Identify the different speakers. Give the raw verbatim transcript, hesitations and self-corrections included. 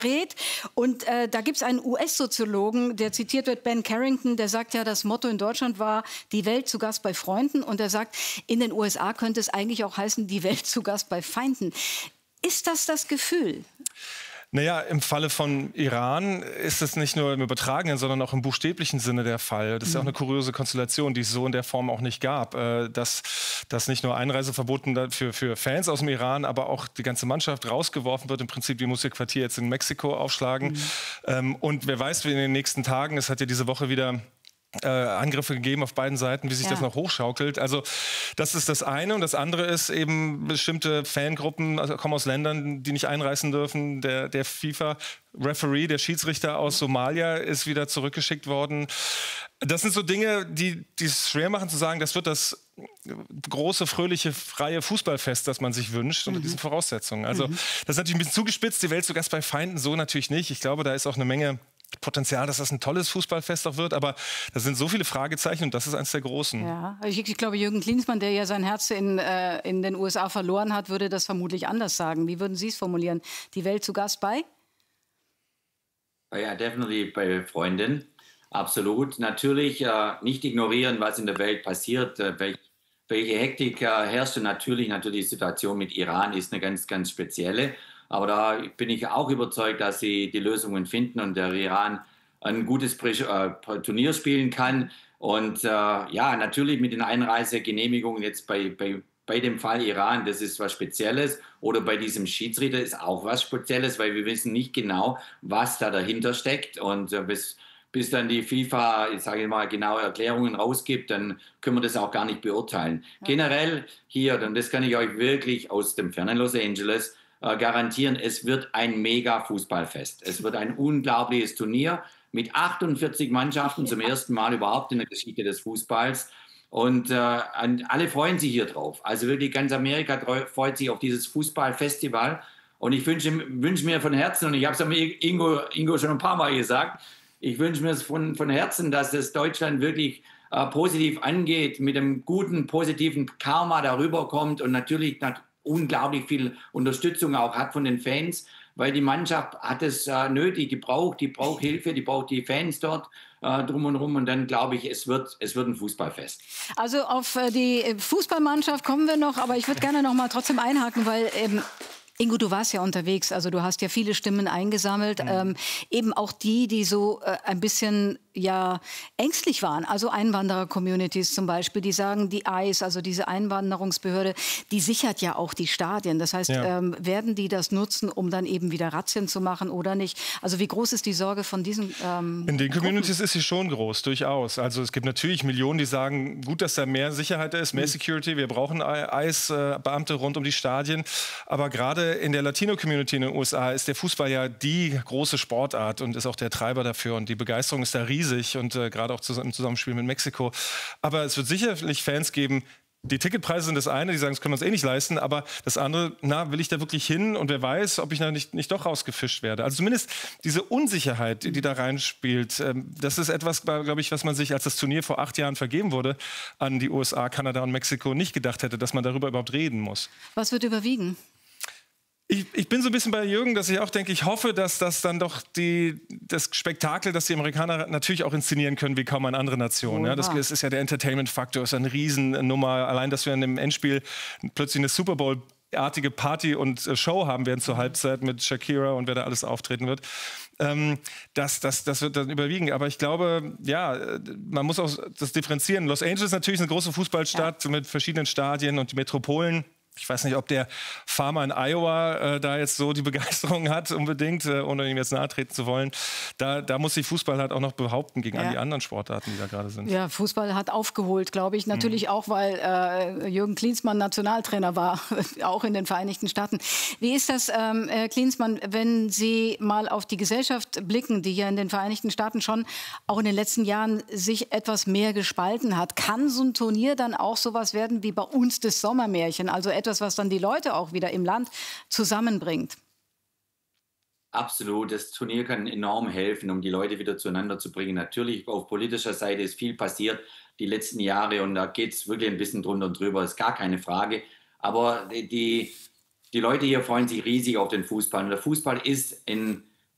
Speaker 1: dreht. Und äh, da gibt es einen U S-Soziologen, der zitiert wird, Ben Carrington, der sagt ja, das Motto in Deutschland war, die Welt zu Gast bei Freunden. Und er sagt, in den U S A könnte es eigentlich auch heißen, die Welt zu Gast bei Feinden. Ist das das Gefühl?
Speaker 2: Naja, im Falle von Iran ist es nicht nur im übertragenen, sondern auch im buchstäblichen Sinne der Fall. Das ist ja auch eine kuriose Konstellation, die es so in der Form auch nicht gab. Dass, dass nicht nur Einreiseverboten für, für Fans aus dem Iran, aber auch die ganze Mannschaft rausgeworfen wird. Im Prinzip, die muss ihr Quartier jetzt in Mexiko aufschlagen. Mhm. Und wer weiß, wie in den nächsten Tagen, es hat ja diese Woche wieder Äh, Angriffe gegeben auf beiden Seiten, wie sich ja. das noch hochschaukelt. Also das ist das eine. Und das andere ist eben, bestimmte Fangruppen also kommen aus Ländern, die nicht einreisen dürfen. Der, der FIFA-Referee, der Schiedsrichter aus Somalia ist wieder zurückgeschickt worden. Das sind so Dinge, die die es schwer machen zu sagen, das wird das große, fröhliche, freie Fußballfest, das man sich wünscht, unter mhm. diesen Voraussetzungen. Also mhm. das ist natürlich ein bisschen zugespitzt, die Welt zu Gast bei Feinden, so natürlich nicht. Ich glaube, da ist auch eine Menge Potenzial, dass das ein tolles Fußballfest auch wird, aber da sind so viele Fragezeichen und das ist eines der großen.
Speaker 1: Ja, ich, ich glaube, Jürgen Klinsmann, der ja sein Herz in, äh, in den U S A verloren hat, würde das vermutlich anders sagen. Wie würden Sie es formulieren? Die Welt zu Gast bei?
Speaker 3: Ja, definitiv bei Freunden. Absolut. Natürlich äh, nicht ignorieren, was in der Welt passiert, äh, welch, welche Hektik äh, herrscht. Und natürlich, natürlich die Situation mit Iran ist eine ganz, ganz spezielle. Aber da bin ich auch überzeugt, dass sie die Lösungen finden und der Iran ein gutes Turnier spielen kann. Und äh, ja, natürlich mit den Einreisegenehmigungen jetzt bei, bei, bei dem Fall Iran, das ist was Spezielles. Oder bei diesem Schiedsrichter ist auch was Spezielles, weil wir wissen nicht genau, was da dahinter steckt. Und äh, bis, bis dann die FIFA, ich sage mal, genaue Erklärungen rausgibt, dann können wir das auch gar nicht beurteilen. Ja. Generell hier, und das kann ich euch wirklich aus dem fernen Los Angeles garantieren, es wird ein Mega-Fußballfest. Es wird ein unglaubliches Turnier mit achtundvierzig Mannschaften, zum ersten Mal überhaupt in der Geschichte des Fußballs. Und äh, alle freuen sich hier drauf. Also wirklich ganz Amerika freut sich auf dieses Fußballfestival. Und ich wünsche, wünsche mir von Herzen, und ich habe es Ingo, Ingo schon ein paar Mal gesagt, ich wünsche mir von, von Herzen, dass es Deutschland wirklich äh, positiv angeht, mit einem guten, positiven Karma darüber kommt und natürlich nach unglaublich viel Unterstützung auch hat von den Fans, weil die Mannschaft hat es äh, nötig, die braucht, die braucht Hilfe, die braucht die Fans dort äh, drum und rum und dann glaube ich, es wird, es wird ein Fußballfest.
Speaker 1: Also auf äh, die Fußballmannschaft kommen wir noch, aber ich würde gerne noch mal trotzdem einhaken, weil ähm Ingo, du warst ja unterwegs, also du hast ja viele Stimmen eingesammelt, mhm. ähm, eben auch die, die so äh, ein bisschen ja ängstlich waren, also Einwanderer-Communities zum Beispiel, die sagen, die I C E, also diese Einwanderungsbehörde, die sichert ja auch die Stadien. Das heißt, ja. ähm, werden die das nutzen, um dann eben wieder Razzien zu machen oder nicht? Also wie groß ist die Sorge von diesen ähm,
Speaker 2: In den Communities
Speaker 1: Gruppen?
Speaker 2: ist sie schon groß, durchaus. Also es gibt natürlich Millionen, die sagen, gut, dass da mehr Sicherheit ist, mehr mhm. Security, wir brauchen I C E-Beamte rund um die Stadien, aber gerade in der Latino-Community in den U S A ist der Fußball ja die große Sportart und ist auch der Treiber dafür. Und die Begeisterung ist da riesig und äh, gerade auch zusammen, im Zusammenspiel mit Mexiko. Aber es wird sicherlich Fans geben, die Ticketpreise sind das eine, die sagen, das können wir uns eh nicht leisten. Aber das andere, na, will ich da wirklich hin? Und wer weiß, ob ich da nicht, nicht doch rausgefischt werde. Also zumindest diese Unsicherheit, die, die da reinspielt, ähm, das ist etwas, glaube ich, was man sich, als das Turnier vor acht Jahren vergeben wurde, an die U S A, Kanada und Mexiko nicht gedacht hätte, dass man darüber überhaupt reden muss.
Speaker 1: Was wird überwiegen?
Speaker 2: Ich, ich bin so ein bisschen bei Jürgen, dass ich auch denke, ich hoffe, dass das dann doch die, das Spektakel, das die Amerikaner natürlich auch inszenieren können, wie kaum eine andere Nation. Ja, das, das ist ja der Entertainment-Faktor, ist eine Riesennummer. Allein, dass wir in dem Endspiel plötzlich eine Super Bowl-artige Party und Show haben werden zur Halbzeit mit Shakira und wer da alles auftreten wird. Ähm, das, das, das wird dann überwiegen. Aber ich glaube, ja, man muss auch das differenzieren. Los Angeles ist natürlich eine große Fußballstadt ja. mit verschiedenen Stadien und die Metropolen. Ich weiß nicht, ob der Farmer in Iowa äh, da jetzt so die Begeisterung hat, unbedingt, äh, ohne ihm jetzt nahe treten zu wollen. Da, da muss sich Fußball halt auch noch behaupten gegen ja. all die anderen Sportarten, die da gerade sind.
Speaker 1: Ja, Fußball hat aufgeholt, glaube ich. Natürlich mhm. auch, weil äh, Jürgen Klinsmann Nationaltrainer war, auch in den Vereinigten Staaten. Wie ist das, ähm, Herr Klinsmann, wenn Sie mal auf die Gesellschaft blicken, die ja in den Vereinigten Staaten schon auch in den letzten Jahren sich etwas mehr gespalten hat? Kann so ein Turnier dann auch sowas werden wie bei uns das Sommermärchen? Also etwas, was dann die Leute auch wieder im Land zusammenbringt.
Speaker 3: Absolut, das Turnier kann enorm helfen, um die Leute wieder zueinander zu bringen. Natürlich, auf politischer Seite ist viel passiert die letzten Jahre und da geht es wirklich ein bisschen drunter und drüber, ist gar keine Frage. Aber die, die Leute hier freuen sich riesig auf den Fußball. Und der Fußball ist in